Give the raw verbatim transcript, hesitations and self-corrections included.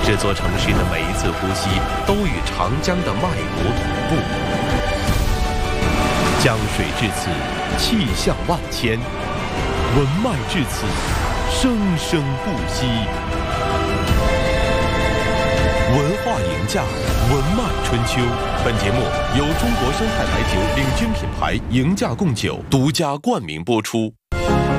这座城市的每一次呼吸都与长江的脉搏同步。江水至此，气象万千；文脉至此，生生不息。文化赢家，文脉春秋。本节目由中国生态白酒领军品牌赢家贡酒独家冠名播出。